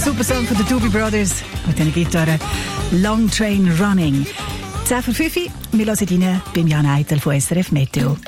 Super Song von den Doobie Brothers mit einer Gitarre Long Train Running. 10 vor 5 Uhr, wir hören rein beim Jan Eitel von SRF Meteo.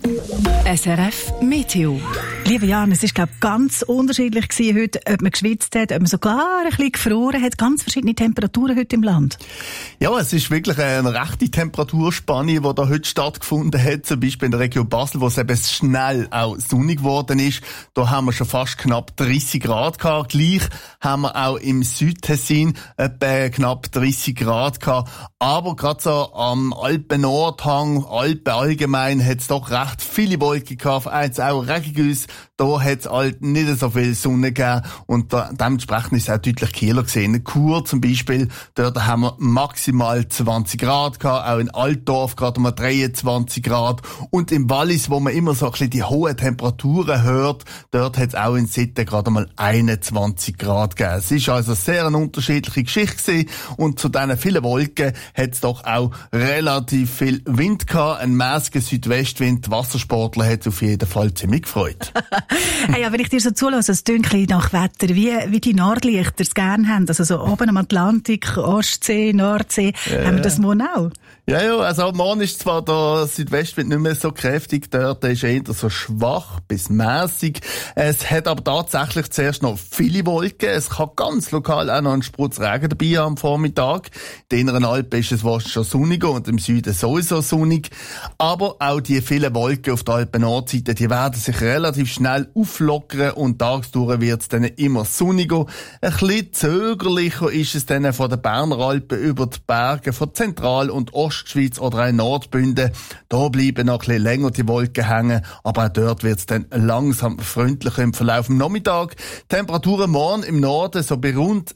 SRF Meteo. Lieber Jan, es war, glaube ich, ganz unterschiedlich gewesen heute, ob man geschwitzt hat, ob man sogar ein bisschen gefroren hat. Ganz verschiedene Temperaturen heute im Land. Ja, es ist wirklich eine rechte Temperaturspanne, die da heute stattgefunden hat. Zum Beispiel in der Region Basel, wo es eben schnell auch sonnig geworden ist. Da haben wir schon fast knapp 30 Grad gehabt. Gleich haben wir auch im Südtessin etwa knapp 30 Grad gehabt. Aber gerade so am Alpen-Nordhang, Alpen allgemein, hat es doch recht viele Wolken gehabt. Jetzt auch Regenguss. Da hat es halt nicht so viel Sonne gegeben und dementsprechend ist es auch deutlich kühler gesehen. In Chur zum Beispiel, dort haben wir maximal 20 Grad gehabt, auch in Altdorf gerade mal 23 Grad und im Wallis, wo man immer so ein bisschen die hohen Temperaturen hört, dort hat es auch in Sitten gerade mal 21 Grad gegeben. Es ist also sehr eine unterschiedliche Geschichte gewesen und zu diesen vielen Wolken hat es doch auch relativ viel Wind gehabt, ein mäßiger Südwestwind. Die Wassersportler hat es auf jeden Fall ziemlich gefreut. Hey, wenn ich dir so zulasse, es tönt ein bisschen nach Wetter, wie die Nordlichter es gerne haben, also so oben am Atlantik, Ostsee, Nordsee, haben wir das morgen auch? Ja, also morgen ist zwar der Südwestwind nicht mehr so kräftig, dort ist eher so schwach bis mäßig. Es hat aber tatsächlich zuerst noch viele Wolken. Es kann ganz lokal auch noch ein Sprutz Regen dabei haben am Vormittag. In den inneren Alpen ist es fast schon sonniger und im Süden sowieso sonnig. Aber auch die vielen Wolken auf der Alpen-Nordseite, die werden sich relativ schnell auflockern und tagsdurch wird es dann immer sonniger. Ein bisschen zögerlicher ist es dann von den Berner Alpen über die Berge von Zentral- und Ostschweiz oder auch Nordbünden. Da bleiben noch ein bisschen länger die Wolken hängen, aber auch dort wird es dann langsam freundlicher im Verlauf des Nachmittags. Temperaturen morgen im Norden so bei rund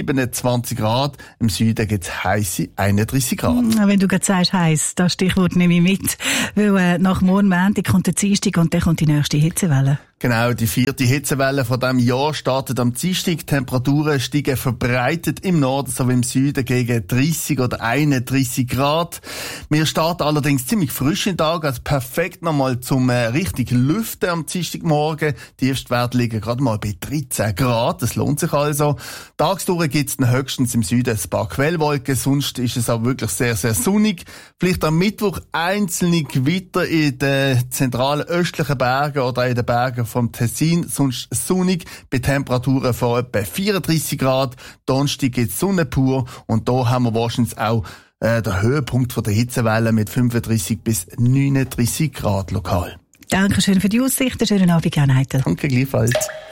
27 Grad, im Süden gibt es heisse 31 Grad. Wenn du gerade sagst heiß, das Stichwort nehme ich mit, weil nach morgen Montag kommt der Dienstag und dann kommt die nächste Hitzewelle. Genau, die 4. Hitzewelle von diesem Jahr startet am Dienstag. Temperaturen steigen verbreitet im Norden sowie im Süden gegen 30 oder 31 Grad. Wir starten allerdings ziemlich frisch in den Tag, also perfekt nochmal zum richtig Lüften am Dienstagmorgen. Die Tiefstwerte liegen gerade mal bei 13 Grad, das lohnt sich also. Tagsdurch gibt es höchstens im Süden ein paar Quellwolken, sonst ist es auch wirklich sehr, sehr sonnig. Vielleicht am Mittwoch einzelne Gewitter in den zentralen östlichen Bergen oder in den Bergen vom Tessin, sonst sonnig, bei Temperaturen von etwa 34 Grad. Donnerstag gibt es Sonne pur und da haben wir wahrscheinlich auch den Höhepunkt von der Hitzewelle mit 35 bis 39 Grad lokal. Dankeschön für die Aussicht, schönen Abend, Jan Eitel. Danke, gleichfalls.